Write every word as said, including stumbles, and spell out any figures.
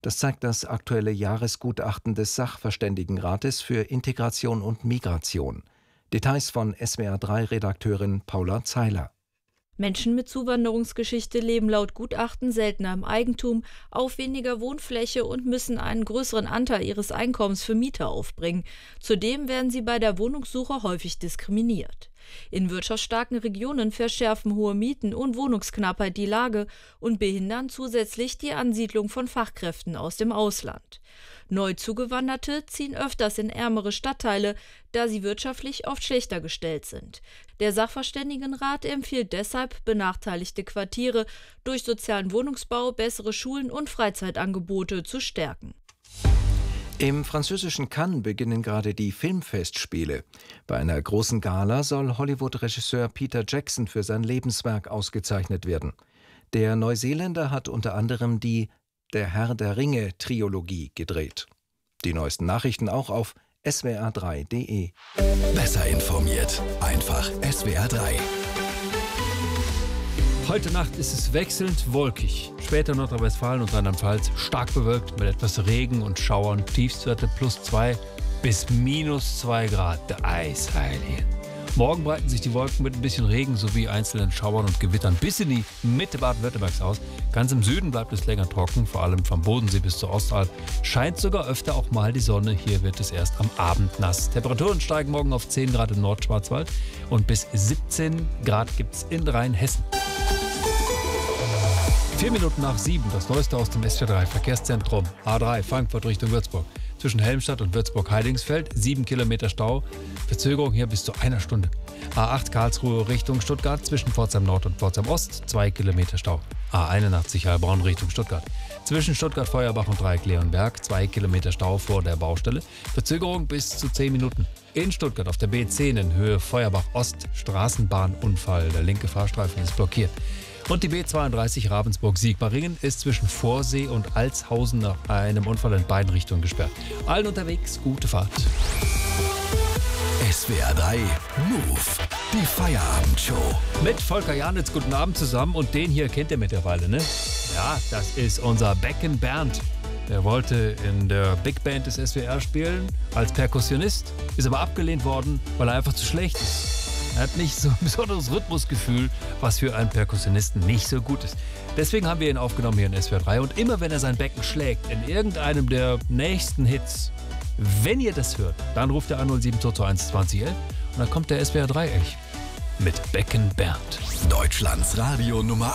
Das zeigt das aktuelle Jahresgutachten des Sachverständigenrates für Integration und Migration. Details von S W R drei Redakteurin Paula Zeiler. Menschen mit Zuwanderungsgeschichte leben laut Gutachten seltener im Eigentum, auf weniger Wohnfläche und müssen einen größeren Anteil ihres Einkommens für Mieter aufbringen. Zudem werden sie bei der Wohnungssuche häufig diskriminiert. In wirtschaftsstarken Regionen verschärfen hohe Mieten und Wohnungsknappheit die Lage und behindern zusätzlich die Ansiedlung von Fachkräften aus dem Ausland. Neuzugewanderte ziehen öfters in ärmere Stadtteile, da sie wirtschaftlich oft schlechter gestellt sind. Der Sachverständigenrat empfiehlt deshalb, benachteiligte Quartiere durch sozialen Wohnungsbau, bessere Schulen und Freizeitangebote zu stärken. Im französischen Cannes beginnen gerade die Filmfestspiele. Bei einer großen Gala soll Hollywood-Regisseur Peter Jackson für sein Lebenswerk ausgezeichnet werden. Der Neuseeländer hat unter anderem die Der Herr der Ringe-Trilogie gedreht. Die neuesten Nachrichten auch auf S W R drei Punkt de. Besser informiert, einfach S W R drei. Heute Nacht ist es wechselnd wolkig. Später Nordrhein-Westfalen und Rheinland-Pfalz stark bewölkt mit etwas Regen und Schauern. Tiefstwerte plus zwei bis minus zwei Grad. Der Eisheil hier. Morgen breiten sich die Wolken mit ein bisschen Regen sowie einzelnen Schauern und Gewittern bis in die Mitte Baden-Württembergs aus. Ganz im Süden bleibt es länger trocken, vor allem vom Bodensee bis zur Ostalb. Scheint sogar öfter auch mal die Sonne. Hier wird es erst am Abend nass. Temperaturen steigen morgen auf zehn Grad im Nordschwarzwald und bis siebzehn Grad gibt es in Rheinhessen. Vier Minuten nach sieben, das Neueste aus dem S W R drei Verkehrszentrum. A drei, Frankfurt Richtung Würzburg. Zwischen Helmstadt und Würzburg-Heidingsfeld, sieben Kilometer Stau. Verzögerung hier bis zu einer Stunde. A acht Karlsruhe Richtung Stuttgart, zwischen Pforzheim Nord und Pforzheim Ost, zwei Kilometer Stau. A einundachtzig Heilbronn Richtung Stuttgart. Zwischen Stuttgart-Feuerbach und Dreieck-Leonberg, zwei Kilometer Stau vor der Baustelle. Verzögerung bis zu zehn Minuten. In Stuttgart auf der B zehn in Höhe Feuerbach Ost, Straßenbahnunfall. Der linke Fahrstreifen ist blockiert. Und die B zweiunddreißig Ravensburg-Siegmaringen ist zwischen Vorsee und Altshausen nach einem Unfall in beiden Richtungen gesperrt. Allen unterwegs, gute Fahrt. S W R drei Move, die Feierabendshow. Mit Volker Janitz, guten Abend zusammen. Und den hier kennt ihr mittlerweile, ne? Ja, das ist unser Becken Bernd. Der wollte in der Big Band des S W R spielen als Perkussionist, ist aber abgelehnt worden, weil er einfach zu schlecht ist. Er hat nicht so ein besonderes Rhythmusgefühl, was für einen Perkussionisten nicht so gut ist. Deswegen haben wir ihn aufgenommen hier in S W R drei. Und immer wenn er sein Becken schlägt, in irgendeinem der nächsten Hits, wenn ihr das hört, dann ruft er an null sieben zwei zwei eins zwanzig elf und dann kommt der S W R drei Elch mit Becken Bernd. Deutschlands Radio Nummer